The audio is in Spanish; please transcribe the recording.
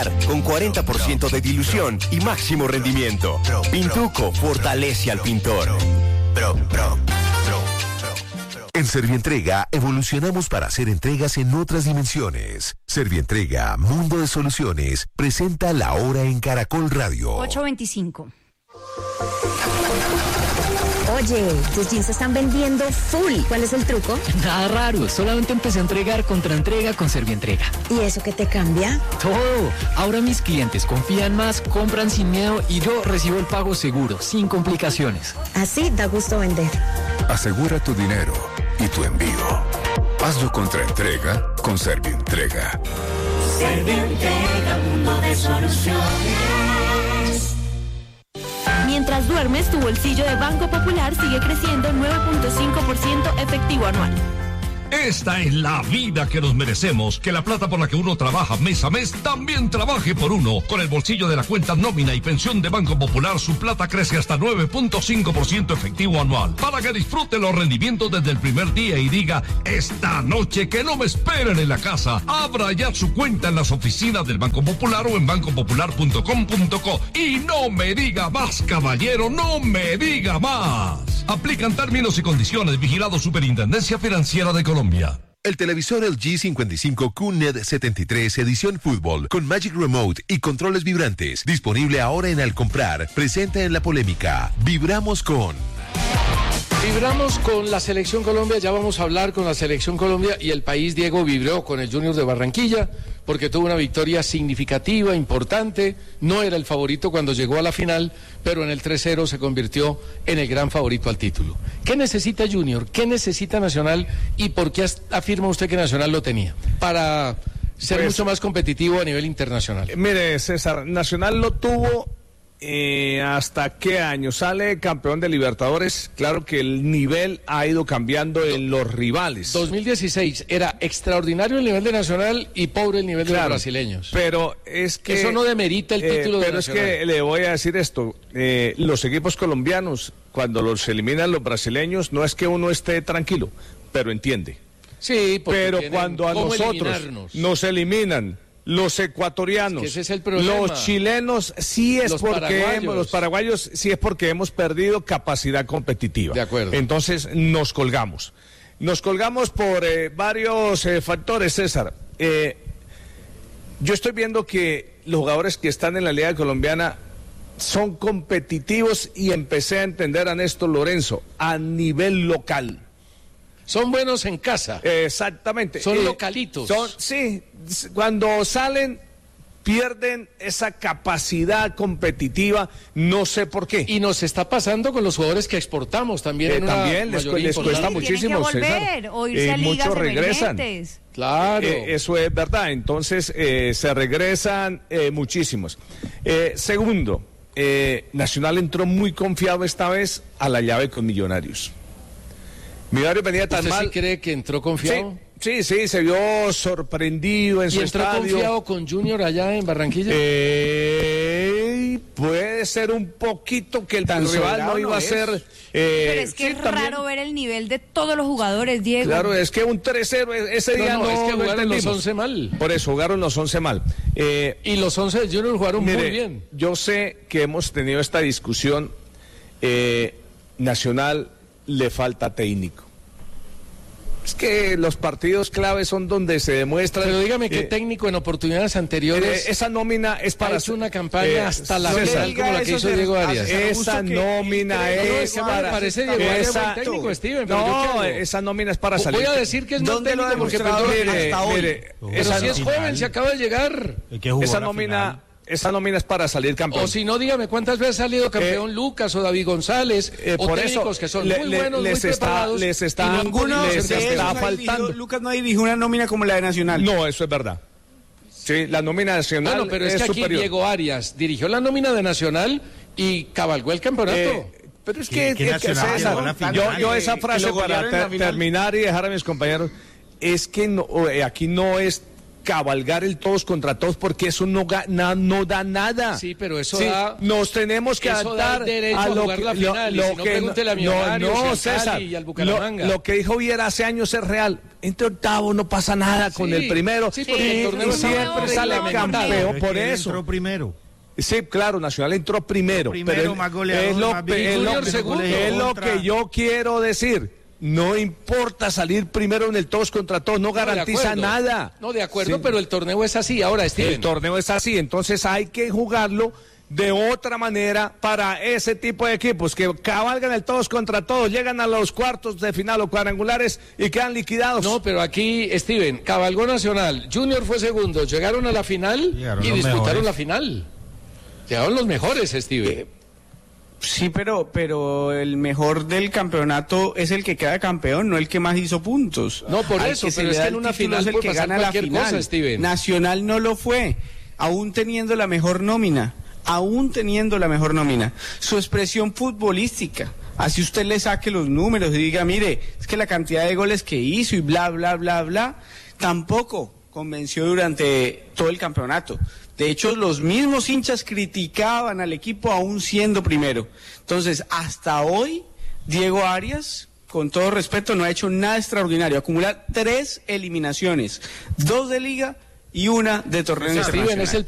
con 40% de dilución y máximo rendimiento. Pintuco fortalece al pintor. En Servientrega evolucionamos para hacer entregas en otras dimensiones. Servientrega, Mundo de Soluciones, presenta La Hora en Caracol Radio. 8:25. Oye, tus jeans se están vendiendo full. ¿Cuál es el truco? Nada raro, solamente empecé a entregar contra entrega con Servientrega. ¿Y eso qué te cambia? Todo. Ahora mis clientes confían más, compran sin miedo y yo recibo el pago seguro, sin complicaciones. Así da gusto vender. Asegura tu dinero y tu envío. Hazlo contra entrega con Servientrega. Servientrega, mundo de soluciones. Mientras duermes, tu bolsillo de Banco Popular sigue creciendo 9.5% efectivo anual. Esta es la vida que nos merecemos, que la plata por la que uno trabaja mes a mes también trabaje por uno. Con el bolsillo de la cuenta nómina y pensión de Banco Popular, su plata crece hasta 9.5% efectivo anual. Para que disfrute los rendimientos desde el primer día y diga, esta noche que no me esperen en la casa. Abra ya su cuenta en las oficinas del Banco Popular o en bancopopular.com.co. Y no me diga más, caballero, no me diga más. Aplican términos y condiciones. Vigilado Superintendencia Financiera de Colombia. El televisor LG 55Q LED 73 edición fútbol con Magic Remote y controles vibrantes, disponible ahora en Al Comprar, presenta en la polémica. Vibramos con la Selección Colombia, ya vamos a hablar con la Selección Colombia y el país, Diego, vibró con el Junior de Barranquilla porque tuvo una victoria significativa, importante, no era el favorito cuando llegó a la final, pero en el 3-0 se convirtió en el gran favorito al título. ¿Qué necesita Junior? ¿Qué necesita Nacional? ¿Y por qué afirma usted que Nacional lo tenía? Para ser mucho más competitivo a nivel internacional. Mire, César, Nacional lo tuvo... ¿hasta qué año? Sale campeón de Libertadores. Claro que el nivel ha ido cambiando en los rivales. 2016 era extraordinario el nivel de Nacional y pobre el nivel de los brasileños. Pero es que... Eso no demerita el título de Nacional. Pero es que le voy a decir esto. Los equipos colombianos, cuando los eliminan los brasileños, no es que uno esté tranquilo, pero entiende. Sí, pero cuando a nosotros nos eliminan los ecuatorianos, es que ese es el problema. Los chilenos, los paraguayos sí es porque hemos perdido capacidad competitiva. De acuerdo. Entonces nos colgamos. Nos colgamos por varios factores, César. Yo estoy viendo que los jugadores que están en la Liga Colombiana son competitivos y empecé a entender a Néstor Lorenzo a nivel local. Son buenos en casa. Exactamente. Son localitos. Sí, cuando salen pierden esa capacidad competitiva, no sé por qué. Y nos está pasando con los jugadores que exportamos también. También les cuesta muchísimo, César. O irse a ligas muchos regresan. Claro. Eso es verdad. Entonces se regresan muchísimos. Segundo, Nacional entró muy confiado esta vez a la llave con Millonarios. Millonarios venía tan mal. ¿Usted sí cree que entró confiado? Sí, se vio sorprendido en su estadio. ¿Y entró confiado con Junior allá en Barranquilla? Puede ser un poquito que el rival no iba a ser... pero es que es raro ver el nivel de todos los jugadores, Diego. Claro, es que un 3-0 ese día no... es que jugaron los 11 mal. Por eso, jugaron los 11 mal. Y los 11 de Junior jugaron muy bien. Yo sé que hemos tenido esta discusión. Nacional le falta técnico. Es que los partidos claves son donde se demuestra. Pero dígame qué técnico en oportunidades anteriores. Esa nómina es para hacer una campaña hasta la final como la que hizo Diego Arias. Esa nómina es para. Parece Diego Arias buen técnico, Steven. No, esa nómina es para salir. Voy a decir que es no técnico porque pero si es joven, si acaba de llegar. Esa nómina es para salir campeón. O si no, dígame cuántas veces ha salido campeón Lucas o David González o por técnicos que son muy buenos, muy preparados. Les está faltando. Lucas no dirigió una nómina como la de Nacional. No, eso es verdad. Sí, la nómina nacional. Bueno, pero es que aquí Diego Arias dirigió la nómina de Nacional y cabalgó el campeonato. Pero es que yo esa frase para terminar y dejar a mis compañeros, es que no, aquí no es cabalgar el todos contra todos, porque eso no da nada. Sí, pero eso da... Nos tenemos que adaptar a lo que... La final, lo si no, pregúntele a Millonarios, César, y al Bucaramanga. Lo que dijo Viera hace años es real. Entre octavos no pasa nada con el primero. Sí, porque el torneo siempre sale campeón por eso. Entró primero. Sí, claro, Nacional entró primero. Pero más goleador, es lo que yo quiero decir. No importa salir primero en el todos contra todos, no garantiza nada. No, de acuerdo, pero el torneo es así. Ahora, Steven. El torneo es así, entonces hay que jugarlo de otra manera para ese tipo de equipos que cabalgan el todos contra todos, llegan a los cuartos de final o cuadrangulares y quedan liquidados. No, pero aquí, Steven, cabalgó Nacional, Junior fue segundo, llegaron a la final y disputaron la final. Llegaron los mejores, Steven. Sí, pero el mejor del campeonato es el que queda campeón, no el que más hizo puntos. No, por eso, pero es que en una final es el que gana la final. Cosa, Steven. Nacional no lo fue, aún teniendo la mejor nómina. Su expresión futbolística, así usted le saque los números y diga, mire, es que la cantidad de goles que hizo y bla, bla, bla, bla, tampoco convenció durante todo el campeonato. De hecho, los mismos hinchas criticaban al equipo aún siendo primero. Entonces, hasta hoy, Diego Arias, con todo respeto, no ha hecho nada extraordinario. Acumula 3 eliminaciones, 2 de liga y 1 de torneo internacional. Es el